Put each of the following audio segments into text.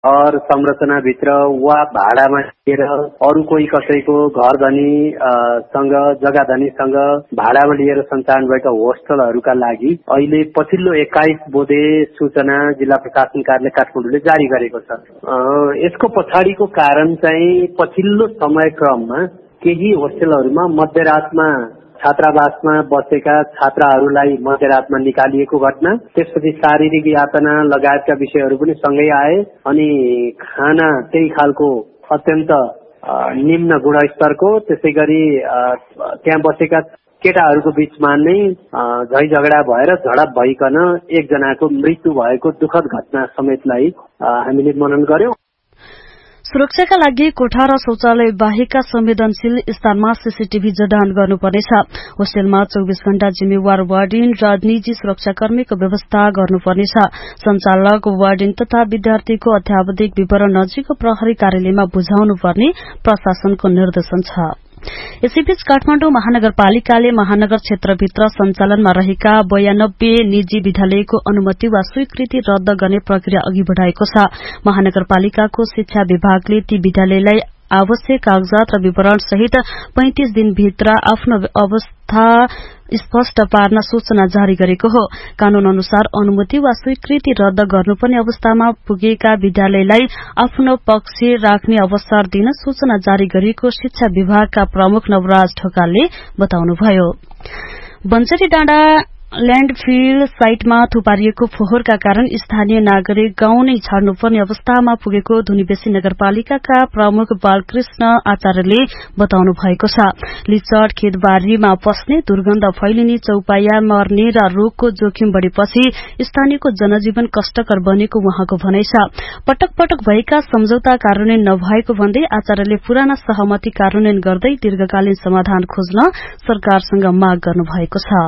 घर संरचनाभित्र वा भाडामा लिएर अरू कोही कसैको घर धनी सँग जग्गा धनीसँग भाडामा लिएर सञ्चालन भएका होस्टलहरूका लागि अहिले पछिल्लो 21 बोधे सूचना जिल्ला प्रशासन कार्यालय काठमाडौँले जारी गरेको छ। यसको पछाडिको कारण चाहिँ पछिल्लो समयक्रममा केही होस्टलहरूमा मध्यरातमा छात्रावासमा बसेका छात्राहरूलाई मध्यरातमा निकालिएको घटना, त्यसपछि शारीरिक यातना लगायतका विषयहरू पनि सँगै आए अनि खाना त्यही खालको अत्यन्त निम्न गुणस्तरको, त्यसै गरी त्यहाँ बसेका केटाहरूको बीचमा नै झै झगडा भएर झडप भइकन एकजनाको मृत्यु भएको दुःखद घटना समेतलाई हामीले मनन गर्यौं। सुरक्षाका लागि कोठा र शौचालय बाहेकका संवेदनशील स्थानमा सीसीटीभी जडान गर्नुपर्नेछ। होस्टेलमा 24 घण्टा जिम्मेवार वार्डन र निजी सुरक्षाकर्मीको व्यवस्था गर्नुपर्नेछ। संचालक, वार्डन तथा विद्यार्थीको अत्यावधिक विवरण नजिकको प्रहरी कार्यालयमा बुझाउनुपर्ने प्रशासनको निर्देशन छ। यसैबीच काठमाडौँ महानगरपालिकाले महानगर क्षेत्रभित्र सञ्चालनमा रहेका 92 निजी विद्यालयको अनुमति वा स्वीकृति रद्द गर्ने प्रक्रिया अघि बढ़ाएको छ। महानगरपालिकाको शिक्षा विभागले ती विद्यालयलाई आवश्यक कागजात र विवरण सहित 35 दिनभित्र आफ्नो अवस्था स्पष्ट पार्न सूचना जारी गरेको हो। कानून अनुसार अनुमति वा स्वीकृति रद्द गर्नुपर्ने अवस्थामा पुगेका विद्यालयलाई आफ्नो पक्ष राख्ने अवसर दिन सूचना जारी गरेको शिक्षा विभागका प्रमुख नवराज ढकालले बताउनुभयो। बन्चरी डाँडा ल्याण्डफिल साइटमा थुपारिएको फोहोरका कारण स्थानीय नागरिक गाउँ नै छाड्नुपर्ने अवस्थामा पुगेको धुनीबेसी नगरपालिकाका प्रमुख बालकृष्ण आचार्यले बताउनु भएको छ। लिचड खेतबारीमा पस्ने, दुर्गन्ध फैलिने, चौपाया मर्ने र रोगको जोखिम बढ़ेपछि स्थानीयको जनजीवन कष्टकर बनेको उहाँको भनाइ छ। पटक पटक भएका सम्झौता कार्यान्वयन नभएको भन्दै आचार्यले पुराना सहमति कार्यान्वयन गर्दै दीर्घकालीन समाधान खोज्न सरकारसँग माग गर्नुभएको छ।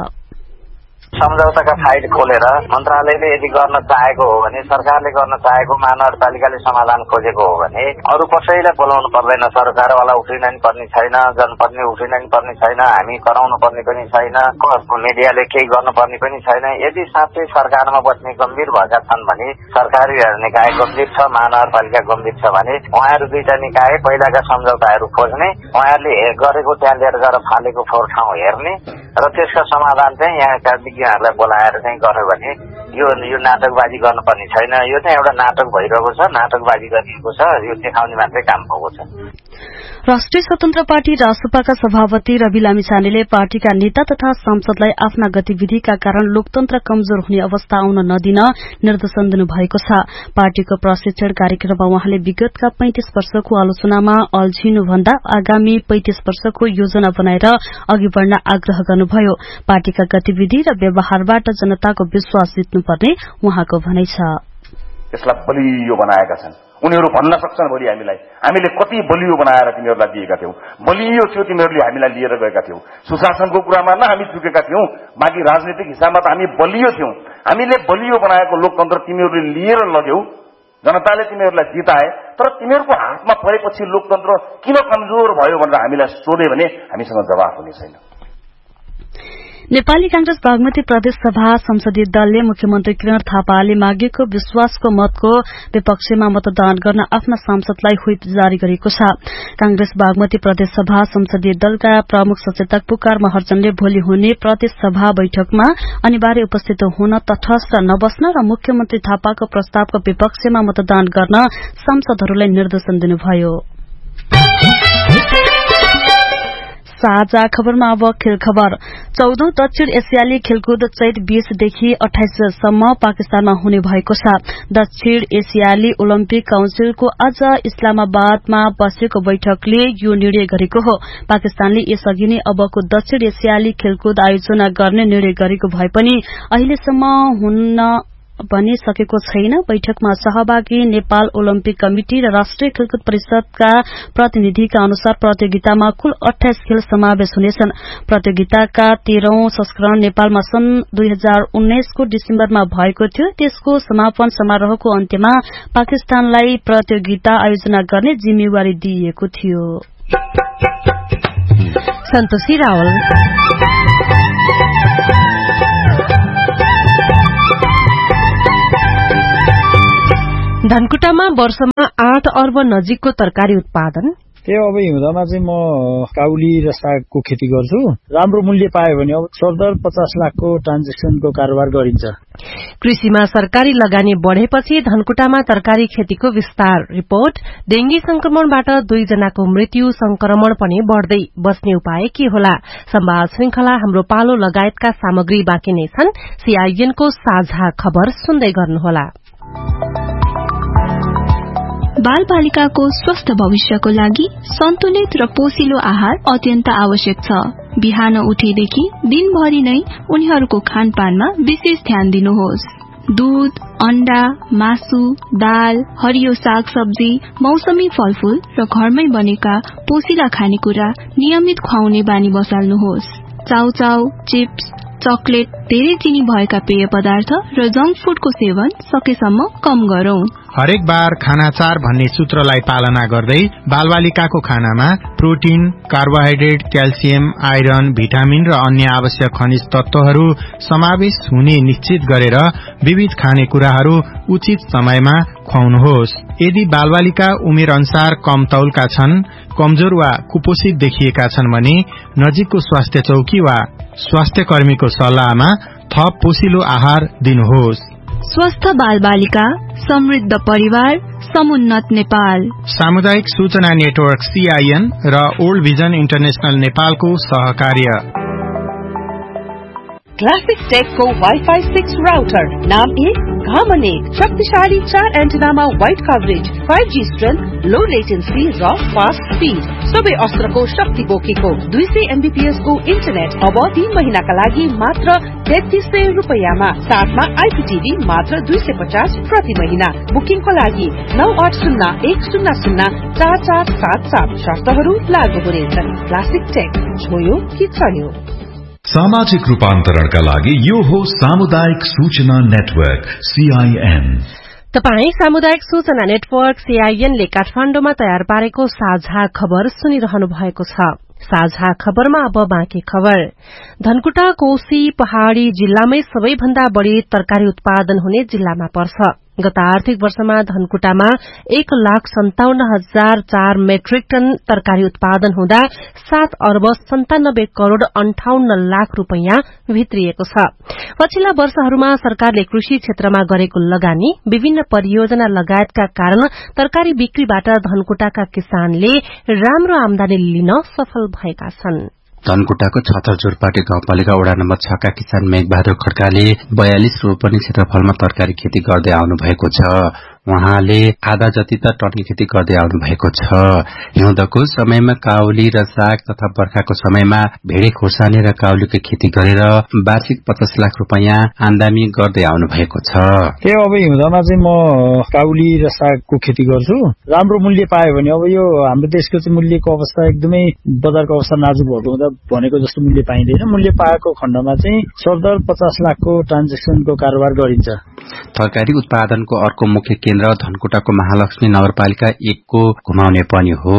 सम्झौताका फाइल खोलेर मन्त्रालयले यदि गर्न चाहेको हो भने, सरकारले गर्न चाहेको महानगरपालिकाले समाधान खोजेको हो भने अरू कसैलाई बोलाउनु पर्दैन। सरकारवाला उठिन नि पर्ने छैन, जनप्रतिनिधि उठिन नि पर्ने छैन, हामी कराउनु पर्ने पनि छैन, मिडियाले केही गर्नुपर्ने पनि छैन। यदि साँच्चै सरकारमा बस्ने गम्भीर भएका छन् भने, सरकारी निकाय गम्भीर छ, महानगरपालिका गम्भीर छ भने उहाँहरू दुईटा निकाय पहिलाका सम्झौताहरू खोज्ने, उहाँहरूले गरेको त्यहाँ लिएर गएर फालेको फोहोर ठाउँ हेर्ने र त्यसका समाधान चाहिँ यहाँका विज्ञहरूलाई बोलाएर चाहिँ गर्यो भने यो नाटकबाजी गर्नुपर्ने छैन। यो चाहिँ एउटा नाटक भइरहेको छ, नाटकबाजी गरिएको छ, यो देखाउने मात्रै काम भएको छ। राष्ट्रिय स्वतन्त्र पार्टी रासपाका सभापति रवि लामिछानेले पार्टीका नेता तथा सांसदलाई आफ्ना गतिविधिका कारण लोकतन्त्र कमजोर हुने अवस्था आउन नदिन निर्देशन दिनुभएको छ। पार्टीको प्रशिक्षण कार्यक्रममा उहाँले विगतका 35 वर्षको आलोचनामा अल्झिनुभन्दा आगामी 35 वर्षको योजना बनाएर अघि बढ़न आग्रह गर्नुभयो। पार्टीका गतिविधि र व्यवहारबाट जनताको विश्वास जित्नुपर्ने उहाँको भनाइ छ। यसलाई बलियो बनाएका छन्, उनीहरू भन्न सक्छन् भोलि हामीले कति बलियो बनाएर तिमीहरूलाई दिएका थियौ, बलियो थियो तिमीहरूले हामीलाई लिएर गएका थियौ। सुशासनको कुरामा न हामी चुकेका थियौं, बाँकी राजनीतिक हिसाबमा त हामी बलियो थियौं। हामीले बलियो बनाएको लोकतन्त्र तिमीहरूले लिएर लग्यौ, जनताले तिमीहरूलाई जिताए, तर तिमीहरूको हातमा परेपछि लोकतन्त्र किन कमजोर भयो भनेर हामीलाई सोधे भने हामीसँग जवाफ हुने छैन। नेपाली कांग्रेस बागमती प्रदेश सभा संसदीय दलले मुख्यमन्त्री किरण थापाले मागेको विश्वासको मतको विपक्षमा मतदान गर्न आफ्ना सांसदलाई व्हिप जारी गरेको छ। कांग्रेस बागमती प्रदेश सभा संसदीय दलका प्रमुख सचेतक पुकार महर्जनले भोलि हुने प्रदेश सभा बैठकमा अनिवार्य उपस्थित हुन, तटस्थ नबस्न र मुख्यमन्त्री थापाको प्रस्तावको विपक्षमा मतदान गर्न सांसदहरूलाई निर्देशन दिनुभयो। साझा खबरमा अब खेल खबर। 14औं दक्षिण एसियाली खेलकुद चैत 20 देखि 28 सम्म पाकिस्तानमा हुने भएको छ। दक्षिण एसियाली ओलम्पिक काउन्सिलको आज इस्लामाबादमा बसेको बैठकले यो निर्णय गरेको हो। पाकिस्तानले यसअघि नै अबको दक्षिण एसियाली खेलकुद आयोजना गर्ने निर्णय गरेको भए पनि अहिलेसम्म हुन भनिसकेको छैन। बैठकमा सहभागी नेपाल ओलम्पिक कमिटी र राष्ट्रिय खेलकुद परिषदका प्रतिनिधिका अनुसार प्रतियोगितामा कुल 28 खेल समावेश हुनेछन्। प्रतियोगिताका 13औं संस्करण नेपालमा सन् 2019 को डिसेम्बरमा भएको थियो। त्यसको समापन समारोहको अन्त्यमा पाकिस्तानलाई प्रतियोगिता आयोजना गर्ने जिम्मेवारी दिइएको थियो। सन्तोषी रावल। धनकुटामा वर्षमा 8 अर्ब नजिकको तरकारी उत्पादन। त्यही अब हिउँदमा चाहिँ म काउली र सागको खेती गर्छु। राम्रो मूल्य पायो भने अब 50 लाखको ट्रान्जेक्सनको कारोबार गरिन्छ। कृषिमा सरकारी लगानी बढ़ेपछि धनकुटामा तरकारी खेतीको विस्तार। रिपोर्ट। डेंगी संक्रमणबाट 2 जनाको मृत्यु, संक्रमण पनि बढ़दै बस्ने उपाय के होला? संवाद श्रृंखला हाम्रो पालो लगायतका सामग्री बाँकी नै छन्। सीआईएनको साझा खबर सुन्दै गर्नुहोला। बाल बालिकाको स्वस्थ भविष्यको लागि सन्तुलित र पोषिलो आहार अत्यन्त आवश्यक छ। बिहान उठेदेखि दिनभरि नै उनीहरूको खानपानमा विशेष ध्यान दिनुहोस्। दूध, अण्डा, मासु, दाल, हरियो साग सब्जी, मौसमी फलफूल र घरमै बनेका पोषिला खानेकुरा नियमित खुवाउने बानी बसाल्नुहोस्। चाउचाउ, चिप्स, चकलेट, धेरै चिनी भएका पेय पदार्थ र जंक फूडको सेवन सकेसम्म कम गरौं। हरेक बार खाना 4 भन्ने सूत्रलाई पालना गर्दै बालबालिकाको खानामा protein, carbohydrate, calcium, iron, vitamin र अन्य आवश्यक खनिज तत्वहरू समावेश हुने निश्चित गरेर विविध खानेकुराहरू उचित समयमा खुवाउनुहोस्। यदि बालबालिका उमेर अनुसार कम तौलका छन्, कमजोर वा कुपोषित देखिएका छन् भने नजिकको स्वास्थ्य चौकी वा स्वास्थ्य कर्मीको सल्लाहमा थप पोषिलो आहार दिनुहोस्। स्वस्थ बालबालिका, समृद्ध परिवार, समुन्नत नेपाल। सामुदायिक सूचना नेटवर्क सीआईएन र ओल्ड भिजन इन्टरनेशनल नेपालको सहकार्य। Classic टेकको wifi 6 router. नाम 1, घामन 1, शक्तिशाली 4 एन्टेनामा वाइड कभरेज, 5G स्ट्रेन्थ, लो लेटेन्सी र फास्ट स्पीड। सबै अस्त्रको शक्ति बोकेको 200 MBPS को इन्टरनेट अब 3 महिनाका लागि मात्र 3300 रुपैयाँमा। साथमा आइपीटीभी मात्र 250 प्रति महिना। बुकिङको लागि 9801004477। शर्तहरू लागू हुनेछन्। क्लासिक टेक, छोयो कि चल्यो। सामाजिक रूपान्तरणका लागि यो हो सामुदायिक सूचना नेटवर्क सीआईएन। तपाई सामुदायिक सूचना नेटवर्क सीआईएन ले काठमाडौँमा तयार पारेको साझा खबर सुनिरहनु भएको छ। साझा खबरमा अब बाँकी खबर। धनकुटा कोशी पहाड़ी जिल्लामै सबैभन्दा बढ़ी तरकारी उत्पादन हुने जिल्लामा पर्छ। गत आर्थिक वर्षमा धनकुटामा 1,57,004 मेट्रिक टन तरकारी उत्पादन हुँदा 7 अर्ब 97 करोड़ 58 लाख रूपैयाँ भित्रिएको छ। पछिल्ला वर्षहरूमा सरकारले कृषि क्षेत्रमा गरेको लगानी, विभिन्न परियोजना लगायतका कारण तरकारी बिक्रीबाट धनकुटाका किसानले राम्रो आमदानी लिन सफल भएका छन्। धनकुटाको छतरझोरपाटी गाउँपालिका वडा नम्बर 6 का किसान मेघबहादुर खड्काले 42 रोपनी क्षेत्रफलमा तरकारी खेती गर्दै आउनु भएको छ। उहाँले आधा जति त टन्की खेती गर्दै आउनु भएको छ। हिउँदको समयमा काउली र साग तथा बर्खाको समयमा भेडे खोर्सानी र काउलीको खेती गरेर वार्षिक 50 लाख रुपैयाँ आमदानी गर्दै आउनु भएको छ। त्यही अब हिउँदमा चाहिँ म काउली र सागको खेती गर्छु। राम्रो मूल्य पायो भने अब यो हाम्रो देशको चाहिँ मूल्यको अवस्था एकदमै बजारको अवस्था नाजुक भएको हुँदा भनेको जस्तो मूल्य पाइँदैन। मूल्य पाएको खण्डमा चाहिँ सरदर 50 लाखको ट्रान्जेक्सनको कारोबार गरिन्छ। तरकारी उत्पादनको अर्को मुख्य केन्द्र धनकुटाको महालक्ष्मी नगरपालिका 1 को घुमाउने पनि हो।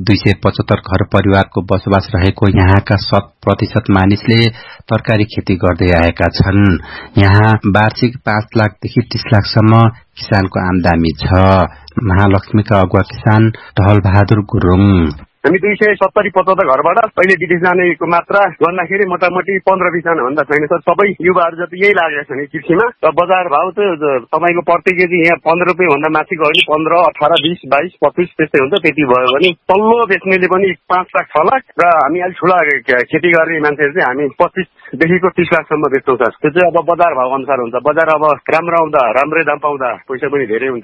275 घर परिवारको बसोबास रहेको यहाँका 100% मानिसले तरकारी खेती गर्दै आएका छन्। यहाँ वार्षिक 5 लाखदेखि 30 लाखसम्म किसानको आमदानी छ। महालक्ष्मीका अगुवा किसान टहल बहादुर गुरुङ। हामी 270-75 घरबाट पहिले विदेश जानेको मात्रा गर्दाखेरि मोटामोटी 15-20 जना भन्दा छैन सर। सबै युवाहरू जति यही लागेको छ नि कृषिमा। र बजार भाव त तपाईको प्रति केजी यहाँ 15 रुपैयाँ भन्दा माथिको होइन, 15, 18, 20, 22, 25 त्यस्तै हुन्छ। त्यति भयो भने तल्लो बेच्नेले पनि 5 लाख 6 लाख र हामी अलि ठुला खेती गर्ने मान्छेहरू चाहिँ हामी 25 देखिको 30 लाखसम्म बेच्छौँ सर। त्यो चाहिँ अब बजार भाव अनुसार हुन्छ। बजार अब राम्रो आउँदा, राम्रै दाम पाउँदा पैसा पनि धेरै हुन्छ।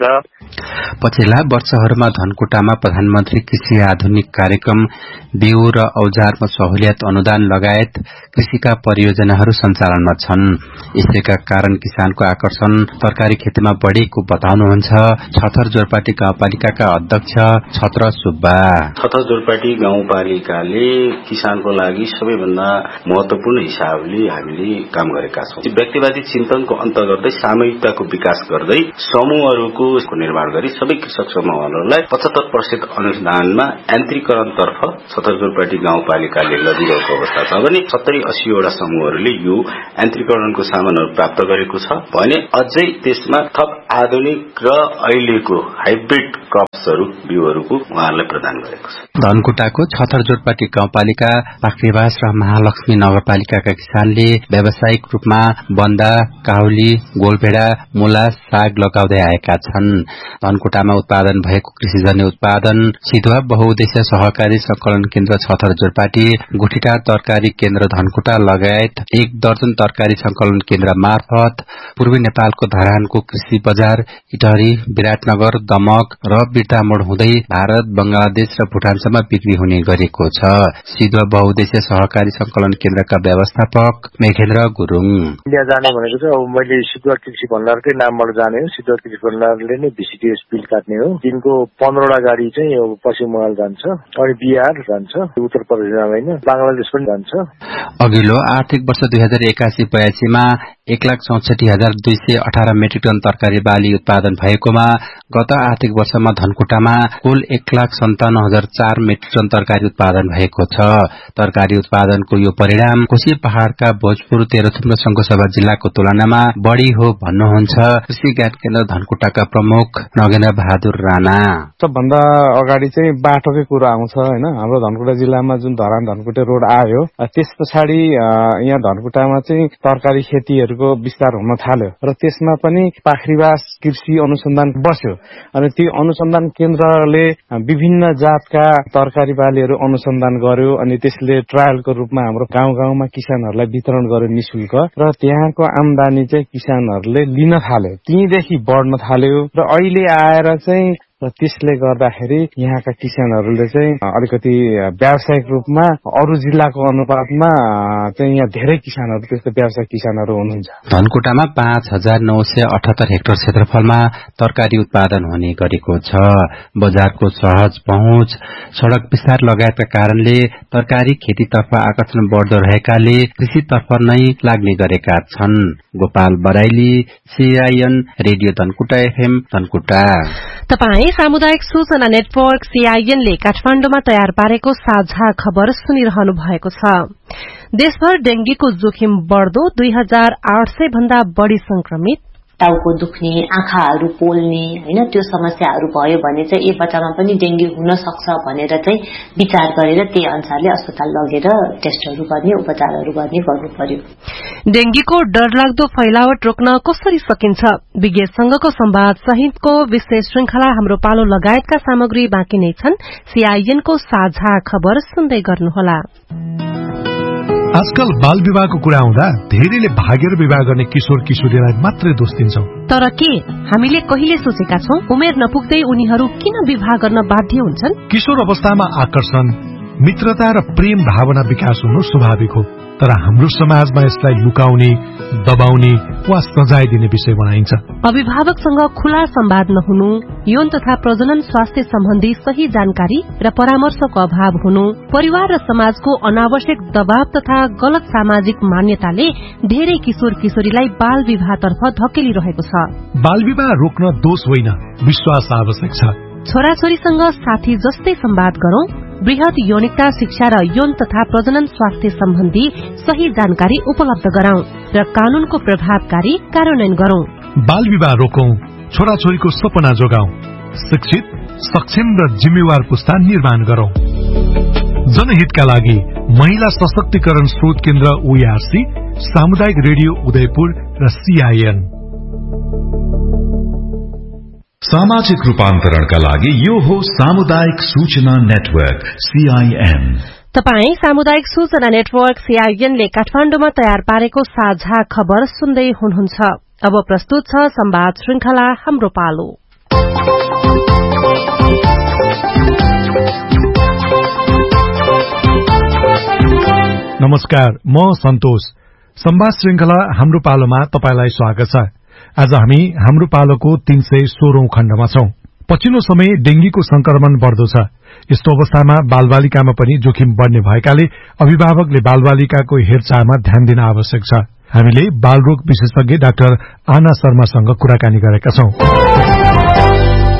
पछिल्ला वर्षहरूमा धनकुटामा प्रधानमन्त्री कृषि आधुनिक कार्यक्रम, बिउ र औजारमा सहुलियत अनुदान लगायत कृषिका परियोजनाहरू सञ्चालनमा छन्। यसैका कारण किसानको आकर्षण तरकारी खेतीमा बढेको बताउनुहुन्छ छतरझोरपाटी गाउँपालिकाका अध्यक्ष छत्र सुब्बा। छतरझोरपाटी गाउँपालिकाले किसानको लागि सबैभन्दा महत्वपूर्ण हिसाबले हामीले काम गरेका छौं। व्यक्तिवादी चिन्तनको अन्त गर्दै सामूहिकताको विकास गर्दै समूहहरूको निर्माण गरी सबै कृषक समूहहरूलाई 75% अनुदानमा यान्त्रिकरण एकीकरणतर्फ छतरपुरपाटी गाउँपालिकाले लगिरहेको अवस्था छ भने 70-80 वटा समूहहरूले यो यान्त्रिकरणको सामानहरू प्राप्त गरेको छ भने अझै त्यसमा थप आधुनिक र अहिलेको हाइब्रिड क्रप्सहरू बिउहरूको उहाँहरूलाई प्रदान गरेको छ। धनकुटाको छतरजोरपाटी गाउँपालिका पाख्रेबास र महालक्ष्मी नगरपालिकाका किसानले व्यावसायिक रूपमा बन्दा, काउली, गोलभेडा, मूला, साग लगाउँदै आएका छन्। धनकुटामा उत्पादन भएको कृषिजन्य उत्पादन सिधुवा बहुउद्देश्य सहकारी संकलन केन्द्र छतरजोरपाटी, गुठीटा तरकारी केन्द्र धनकुटा लगायत 1 दर्जन तरकारी संकलन केन्द्र मार्फत पूर्वी नेपालको धरानको कृषि बजार इटहरी, विराटनगर, दमक र बिर्तामोड हुँदै भारत, बंगलादेश र भुटानसम्म बिक्री हुने गरेको छ। सिधुवा बहुउद्देश्य सहकारी संकलन केन्द्रका व्यवस्थापक मेघेन्द्र गुरुङ इन्डिया जाने भनेको चाहिँ अब मैले सिधुवा कृषि भण्डारकै नामबाट जाने हो। सिधुवा कृषि भण्डारले नै VCTS बिल काट्ने हो। दिनको 15 वटा गाडी चाहिँ पश्चिम बंगाल जान्छ, अनि बिहार जान्छ, उत्तर प्रदेश जाँदैन, बंगलादेश पनि जान्छ। अघिल्लो आर्थिक वर्ष 2081-82 मा 1,64,218 मेट्रिक टन तरकारी बाली उत्पादन भएकोमा गत आर्थिक वर्षमा धनकुटामा कुल 1,57,004 मेट्रिक टन तरकारी उत्पादन भएको छ। तरकारी उत्पादनको यो परिणाम कोशी पहाड़का भोजपुर, तेह्रथुम र शंखुसभा जिल्लाको तुलनामा बढ़ी हो भन्नुहुन्छ कृषि ज्ञान केन्द्र धनकुटाका प्रमुख नगेन्द्र बहादुर राणा। सबभन्दा अगाडि चाहिँ बाटोकै कुरा आउँछ हैन। हाम्रो धनकुटा जिल्लामा जुन धरान धनकुटे रोड आयो, त्यस पछाडि यहाँ धनकुटामा चाहिँ तरकारी खेतीहरूको विस्तार हुन थाल्यो र त्यसमा पनि पाख्रीबास कृषि अनुसन्धान बस्यो। अनि त्यो अनुसन्धान केन्द्रले विभिन्न जातका तरकारी बालीहरू अनुसन्धान गर्यो अनि त्यसले ट्रायलको रूपमा हाम्रो गाउँ-गाउँमा किसानहरूलाई वितरण गर्यो निशुल्क र त्यहाँको आम्दानी चाहिँ किसानहरूले लिन थाल्यो। त्यहीदेखि बढ्न थाल्यो र अहिले आएर चाहिँ र त्यसले गर्दाखेरि यहाँका किसानहरूले चाहिँ अलिकति व्यावसायिक रूपमा अरू जिल्लाको अनुपातमा चाहिँ यहाँ धेरै किसानहरू त्यस्तो व्यावसायिक किसानहरू हुनुहुन्छ। धनकुटामा 5,978 हेक्टर क्षेत्रफलमा तरकारी उत्पादन हुने गरेको छ। बजारको सहज पहुँच, सड़क विस्तार लगायतका कारणले तरकारी खेतीतर्फ आकर्षण बढ्दो रहेकाले कृषितर्फ नै लाग्ने गरेका छन्। Gopal Baraili, CIN radio Dhankuta FM Dhankuta. तपाई सामुदायिक सूचना नेटवर्क CIN ले काठमाण्डुमा तयार पारेको साझा खबर सुनिरहनु भएको छ। देशभर डेंगीको जोखिम बढ्दो, 2800 भन्दा बढ़ी संक्रमित, टाउको दुख्ने, आँखाहरू पोल्ने हैन त्यो समस्याहरू भयो भने चाहिँ एक बच्चामा पनि डेंगी हुन सक्छ भनेर चाहिँ विचार गरेर त्यही अनुसारले अस्पताल लगेर टेस्टहरू गर्ने, उपचारहरू गर्ने गर्नु पर्यो। डेंगीको डरलाग्दो फैलावट रोक्न कसरी सकिन्छ? विज्ञ संघको संवाद सहितको विशेष श्रृंखला हाम्रो पालो लगायतका सामग्री बाँकी नै छन्। CIN को साझा खबर सुन्दै गर्नुहोला। आजकल बाल विवाहको कुरा आउँदा धेरैले भागेर विवाह गर्ने किशोर किशोरीलाई मात्रै दोष दिन्छौं। तर के हामीले कहिले सोचेका छौं उमेर नपुग्दै उनीहरू किन विवाह गर्न बाध्य हुन्छन्? किशोर अवस्थामा आकर्षण, मित्रता र प्रेम भावना विकास हुनु स्वाभाविक हो, तर हाम्रो समाजमा यसलाई लुकाउने, दबाउने वा सजाय दिने विषय बनाइन्छ। अभिभावकसँग खुला संवाद नहुनु, यौन तथा प्रजनन स्वास्थ्य सम्बन्धी सही जानकारी र परामर्शको अभाव हुनु, परिवार र समाजको अनावश्यक दबाव तथा गलत सामाजिक मान्यताले धेरै किशोर किशोरीलाई बाल विवाहतर्फ धकेलिरहेको छ। बाल विवाह रोक्न दोष होइन, विश्वास आवश्यक छ। छोराछोरीसँग साथी जस्तै संवाद गरौं, वृहत यौनिकता शिक्षा र यौन तथा प्रजनन स्वास्थ्य सम्बन्धी सही जानकारी उपलब्ध गराउँ र कानूनको प्रभावकारी कार्यान्वयन गरौं। बाल विवाह रोकौं, छोराछोरीको सपना जोगाउँ, शिक्षित, सक्षम र जिम्मेवार पुस्ता निर्माण गरौं। जनहितका लागि महिला सशक्तिकरण स्रोत केन्द्र OARC, सामुदायिक रेडियो उदयपुर र CIN। सामाजिक रूपान्तरणका लागि यो हो सामुदायिक सूचना नेटवर्क CIN। तपाई सामुदायिक सूचना नेटवर्क CIN ले काठमाण्डुमा तयार पारेको साझा खबर सुन्दै हुनुहुन्छ। अब प्रस्तुत छ संवाद श्रृंखला हाम्रो पालो। नमस्कार, म सन्तोष। संवाद श्रृंखला हाम्रो पालोमा तपाईलाई स्वागत छ। आज हामी हाम्रो पालोको 316औं खण्डमा छौं। पछिल्लो समय डेंगीको संक्रमण बढ्दो छ। यस्तो अवस्थामा बालबालिकामा पनि जोखिम बढ़ने भएकाले अभिभावकले बालबालिकाको हेरचाहमा ध्यान दिन आवश्यक छ। हामीले बालरोग विशेषज्ञ डाक्टर आना शर्मासँग कुराकानी गरेका छौं।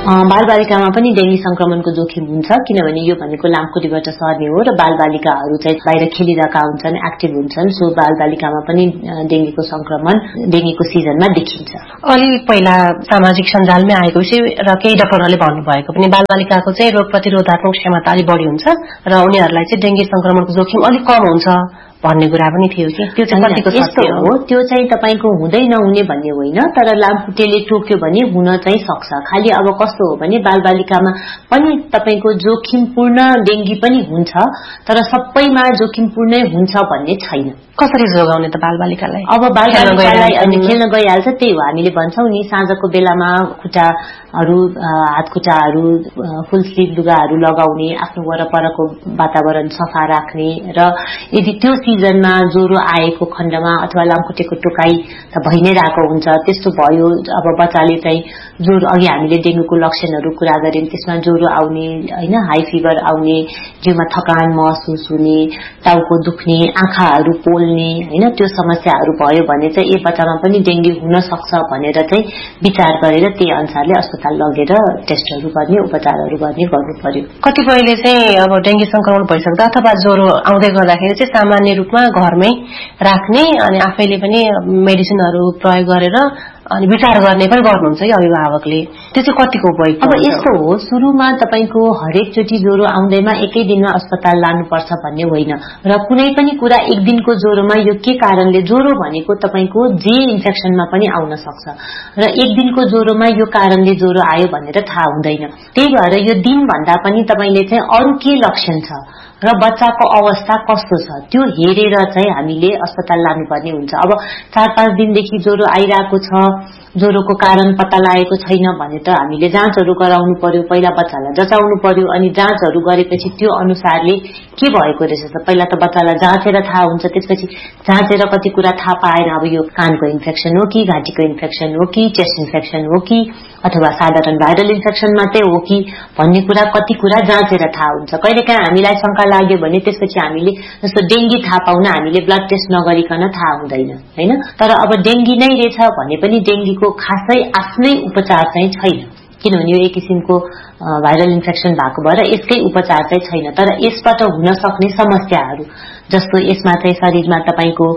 बालबालिकामा पनि डेंगी संक्रमणको जोखिम हुन्छ किनभने यो भनेको लामखुट्टेबाट सर्ने हो र बालबालिकाहरू चाहिँ बाहिर खेलिरहेका हुन्छन्, एक्टिभ हुन्छन्। सो बालबालिकामा पनि डेंगीको संक्रमण डेंगीको सिजनमा देखिन्छ। अलि पहिला सामाजिक सञ्जालमै आएको विषय र केही डाक्टरहरूले भन्नुभएको पनि बालबालिकाको चाहिँ रोग प्रतिरोधात्मक क्षमता अलि बढी हुन्छ र उनीहरूलाई चाहिँ डेंगी संक्रमणको जोखिम अलि कम हुन्छ भन्ने कुरा पनि थियो कि त्यो चाहिँ कतिको सत्य हो? त्यो चाहिँ तपाईको हुँदै नहुने भन्ने होइन, तर लामखुट्टेले टोक्यो भने हुन चाहिँ सक्छ। खाली अब कस्तो हो भने बालबालिकामा पनि तपाईको जोखिमपूर्ण डेंगी पनि हुन्छ, तर सबैमा जोखिमपूर्णै हुन्छ भन्ने छैन। कसरी जोगाउने त बालबालिकालाई? अब बालबालिकालाई अनि खेल्न गइहाल्छ, त्यही हो हामीले भन्छौं नि साँझको बेलामा खुट्टाहरू हात खुट्टाहरू फुल स्लिभ लुगाहरू लगाउने, आफ्नो वरपरको वातावरण सफा राख्ने र यदि त्यो सिजनमा ज्वरो आएको खण्डमा अथवा लामखुट्टेको टोकाई त भइ नै रहेको हुन्छ, त्यस्तो भयो अब बच्चाले चाहिँ ज्वरो अघि हामीले डेंगुको लक्षणहरू कुरा गर्यौं, त्यसमा ज्वरो आउने हैन, हाई फिभर आउने, जिउमा थकान महसुस हुने, टाउको दुख्ने, आँखाहरू पोल्ने हैन, त्यो समस्याहरू भयो भने चाहिँ यो बच्चामा पनि डेंगी हुन सक्छ भनेर चाहिँ विचार गरेर त्यही अनुसारले अस्पताल लगेर टेस्टहरू गर्ने, उपचारहरू गर्ने गर्नु पर्यो। कतिपयले चाहिँ अब डेंगी संक्रमण भइसक्दा अथवा ज्वरो आउँदै गर्दाखेरि चाहिँ सामान्य रूपमा घरमै राख्ने अनि आफैले पनि मेडिसिनहरू प्रयोग गरेर अनि विचार गर्ने पनि गर्नुहुन्छ कि अभिभावकले, त्यो चाहिँ कतिको उपयुक्त? अब यस्तो हो, सुरुमा तपाईको हरेक चोटी ज्वरो आउँदैमा एकै दिनमा अस्पताल लानुपर्छ भन्ने होइन र कुनै पनि कुरा एक दिनको ज्वरोमा यो के कारणले, ज्वरो भनेको तपाईको जे इन्फेक्सनमा पनि आउन सक्छ र एक दिनको ज्वरोमा यो कारणले ज्वरो आयो भनेर थाहा हुँदैन। त्यही भएर यो दिन भन्दा पनि तपाईले चाहिँ अरु के लक्षण छ र बच्चाको अवस्था कस्तो छ त्यो हेरेर चाहिँ हामीले अस्पताल लानुपर्ने हुन्छ। अब 4-5 दिनदेखि ज्वरो आइरहेको छ, ज्वरोको कारण पत्ता लागेको छैन भने त हामीले जाँचहरू गराउनु पर्यो, पहिला बच्चालाई जचाउनु पर्यो अनि जाँचहरू गरेपछि त्यो अनुसारले के भएको रहेछ त पहिला त बच्चालाई जाँचेर थाहा हुन्छ, त्यसपछि जाँचेर कति कुरा थाहा पाएन, अब यो कानको इन्फेक्सन हो कि घाँटीको इन्फेक्सन हो कि चेस्ट इन्फेक्सन हो कि अथवा साधारण भाइरल इन्फेक्सन मात्रै हो कि भन्ने कुरा कति कुरा जाँचेर थाहा हुन्छ। कहिलेकाहीँ हामीलाई शंका लाग्यो भने त्यसपछि हामीले जस्तो डेंगी थाहा पाउन हामीले ब्लड टेस्ट नगरिकन थाहा हुँदैन हैन, तर अब डेंगी नै रहेछ भने पनि डेंगीको खासै आफ्नै उपचार चाहिँ छैन किनभने यो एक किसिमको भाइरल इन्फेक्सन भएको भएर यसकै उपचार चाहिँ छैन। तर यसबाट हुन सक्ने समस्याहरू जस्तो यसमा चाहिँ शरीरमा तपाईको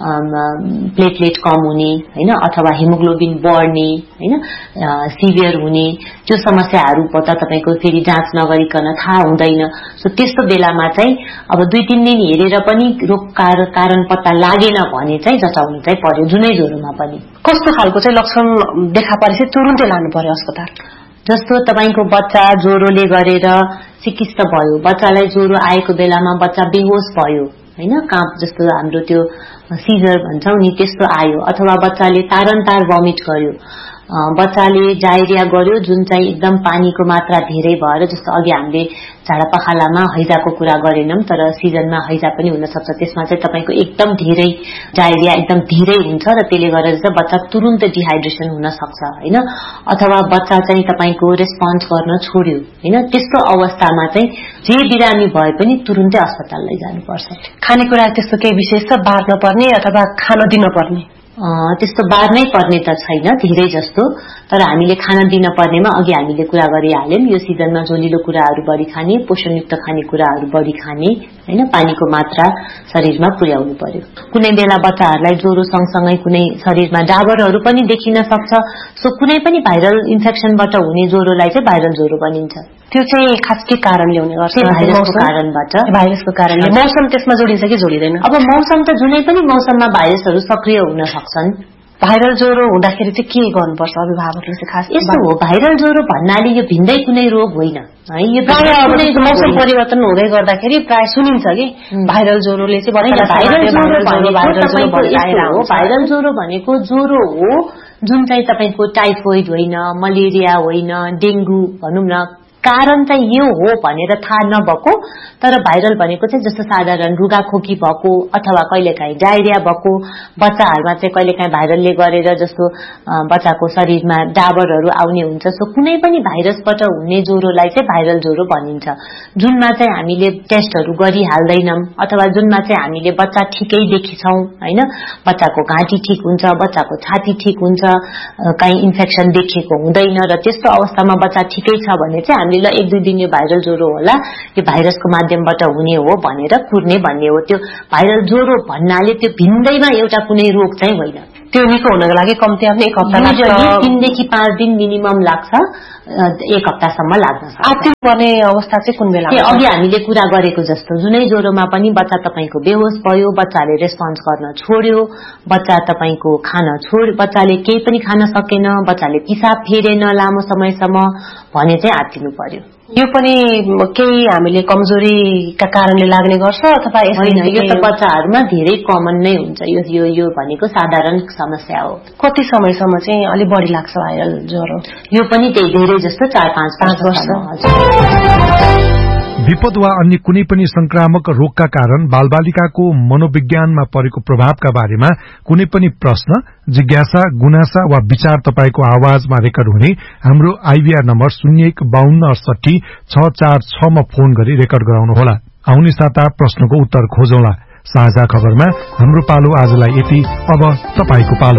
प्लेटलेट कम हुने हैन अथवा हिमोग्लोबिन बढ्ने हैन सिभियर हुने, त्यो समस्याहरू पत्ता तपाईको फेरि जाँच नगरिकन थाहा हुँदैन। सो त्यस्तो बेलामा चाहिँ अब 2-3 दिन हेरेर पनि रोग कारण पत्ता लागेन भने चाहिँ जचाउनु चाहिँ पर्यो जुनै ज्वरोमा पनि। कस्तो खालको चाहिँ लक्षण देखा परेछ तुरुन्तै लानु पर्यो अस्पताल? जस्तो तपाईको बच्चा ज्वरोले गरेर चिकित्सा भयो, बच्चालाई ज्वरो आएको बेलामा बच्चा बेहोस भयो हैन, काँप जस्तो हाम्रो त्यो सिजर भन्छौं नि त्यस्तो आयो, अथवा बच्चाले तारन्तार भमिट गर्यो, बच्चाले डायरिया गर्यो जुन चाहिँ एकदम पानीको मात्रा धेरै भएर, जस्तो अघि हामीले झाडापखालामा हैजाको कुरा गरेनौं तर सिजनमा हैजा पनि हुन सक्छ, त्यसमा चाहिँ तपाईको एकदम धेरै डायरिया एकदम धेरै हुन्छ र त्यसले गर्दा चाहिँ बच्चा तुरुन्त डिहाइड्रेसन हुन सक्छ हैन, अथवा बच्चा चाहिँ तपाईको रेस्पोन्स गर्न छोड्यो हैन, त्यस्तो अवस्थामा चाहिँ जे बिरामी भए पनि तुरुन्तै अस्पताल लैजानुपर्छ। खानेकुरा त्यस्तो केही विशेष छ बार्न पर्ने अथवा खान दिन पर्ने? त्यस्तो बार्नै पर्ने त छैन धेरै जस्तो, तर हामीले खाना दिन पर्नेमा अघि हामीले कुरा गरिहाल्यौं, यो सिजनमा जोलिलो कुराहरू बढी खाने, पोषणयुक्त खानेकुराहरू बढी खाने हैन, पानीको मात्रा शरीरमा पुर्याउनु पर्यो। कुनै बेला बच्चाहरूलाई ज्वरो सँगसँगै कुनै शरीरमा डाबरहरू पनि देखिन सक्छ, सो कुनै पनि भाइरल इन्फेक्सनबाट हुने ज्वरोलाई चाहिँ भाइरल ज्वरो भनिन्छ। त्यो चाहिँ खास के कारणले हुने गर्छ? भाइरसको कारणबाट। भाइरसको कारणले। मौसम त्यसमा जोडिन्छ कि जोडिदैन? अब मौसम त जुनै पनि मौसममा भाइरसहरू सक्रिय हुन सक्छन्। भाइरल ज्वरो हुँदाखेरि चाहिँ के गर्नुपर्छ अभिभावकले चाहिँ खास? यस्तो हो, भाइरल ज्वरो भन्नाले यो भिन्दै कुनै रोग होइन है, यो मौसम परिवर्तन हुँदै गर्दाखेरि प्राय सुनिन्छ कि भाइरल ज्वरोले चाहिँ भाइरल ज्वरो भनेको ज्वरो हो जुन चाहिँ तपाईको टाइफोइड होइन, मलेरिया होइन, डेंगू भनौं न, कारण चाहिँ यो हो भनेर थाहा नभएको तर भाइरल भनेको चाहिँ जस्तो साधारण रुगाखोकी भएको अथवा कहिलेकाहीँ डायरिया भएको बच्चाहरूमा चाहिँ कहिलेकाहीँ भाइरलले गरेर जस्तो बच्चाको शरीरमा डाबरहरू आउने हुन्छ। सो कुनै पनि भाइरसबाट हुने ज्वरोलाई चाहिँ भाइरल ज्वरो भनिन्छ, जुनमा चाहिँ हामीले टेस्टहरू गरिहाल्दैनौं अथवा जुनमा चाहिँ हामीले बच्चा ठिकै देखेछौं हैन, बच्चाको घाँटी ठिक हुन्छ, बच्चाको छाती ठिक हुन्छ, कहीं इन्फेक्सन देखिएको हुँदैन र त्यस्तो अवस्थामा बच्चा ठिकै छ भने चाहिँ हामीले ल 1-2 दिन यो भाइरल ज्वरो होला, यो भाइरसको माध्यमबाट हुने हो भनेर कुर्ने भन्ने हो। त्यो भाइरल ज्वरो भन्नाले त्यो भिन्दैमा एउटा कुनै रोग चाहिँ होइन। त्यो निको हुनको लागि कम्ती आफ्नो 1 हप्ता लाग्छ, 3 देखि 5 दिन मिनिमम लाग्छ, 1 हप्तासम्म लाग्न सक्छ। आत्तिनु पर्ने अवस्था चाहिँ कुन बेला? अघि हामीले कुरा गरेको जस्तो जुनै ज्वरोमा पनि बच्चा तपाईको बेहोस भयो, बच्चाले रेस्पोन्स गर्न छोड्यो, बच्चा तपाईको खान छोड्यो, बच्चाले केही पनि खान सकेन, बच्चाले पिसाब फेरेन लामो समयसम्म भने चाहिँ आत्तिनु पर्यो। यो पनि केही हामीले कमजोरीका कारणले लाग्ने गर्छ अथवा होइन? यो त बच्चाहरूमा धेरै कमन नै हुन्छ। यो भनेको साधारण समस्या हो। कति समयसम्म चाहिँ अलि बढी लाग्छ भाइरल ज्वरो? यो पनि त्यही धेरै जस्तो 4-5 वर्ष। विपद वा अन्य कुनै पनि संक्रामक रोगका कारण बालबालिकाको मनोविज्ञानमा परेको प्रभावका बारेमा कुनै पनि प्रश्न, जिज्ञासा, गुनासा वा विचार तपाईको आवाजमा रेकर्ड हुने हाम्रो आइभीआर नम्बर 0152686446 मा फोन गरी रेकर्ड गराउनुहोला। आउने साता प्रश्नको उत्तर खोजौंला। साझा खबरमा हाम्रो पालो आजलाई यति। अब तपाईको पालो।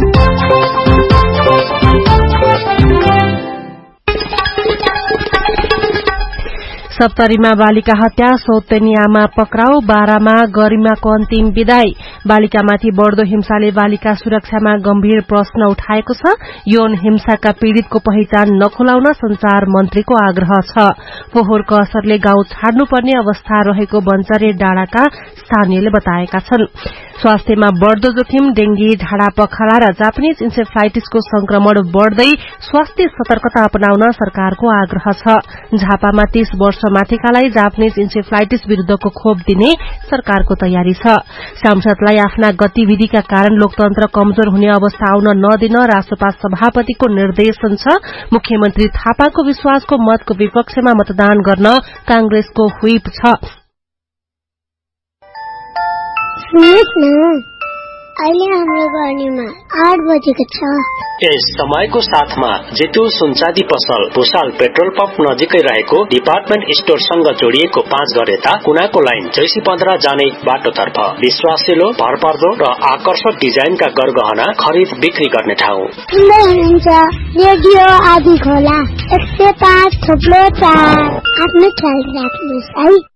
सप्तरीमा बालिका हत्या, सौतेनियामा पक्राउ, बारामा गरिमाको अन्तिम विदाई। बालिकामाथि बढ्दो हिंसाले बालिका सुरक्षामा गम्भीर प्रश्न उठाएको छ। यौन हिंसाका पीड़ितको पहिचान नखोलाउन संचार मन्त्रीको आग्रह छ। फोहोरको असरले गाउँ छाड्नुपर्ने अवस्था रहेको बन्चरे डाँडाका स्थानीयले बताएका छन्। स्वास्थ्यमा बढ़दो जोखिम, डेंगी, झाडा पखाला र जापानीज इन्सेफ्लाइटिसको संक्रमण बढ़दै स्वास्थ्य सतर्कता अपनाउन सरकारको आग्रह छ। झापामा 30 वर्ष माथिकालाई जापानीज इन्सेफ्लाइटिस विरूद्धको खोप दिने सरकारको तयारी छ। सांसदलाई आफ्ना गतिविधिका कारण लोकतन्त्र कमजोर हुने अवस्था आउन नदिन राष्ट्रपा सभापतिको निर्देशन छ। मुख्यमन्त्री थापाको विश्वासको मतको विपक्षमा मतदान गर्न कांग्रेसको व्हिप छ। अहिले हाम्रो गर्नीमा 8 बजेको छ। यस समयको साथमा जेतु सुनचाँदी पसल भुसाल पेट्रोल पम्प नजिकै रहेको डिपार्टमेन्ट स्टोरसँग जोडिएको 5 घर यता कुनाको लाइन जैसी 15 जाने बाटोतर्फ विश्वासिलो, भरपर्दो र आकर्षक डिजाइनका गरगहना खरिद बिक्री गर्ने ठाउँ। सुन्दै हुनुहुन्छ रेडियो आदि खोला 105.4। आफ्नो ख्याल राख्नुहोस् है।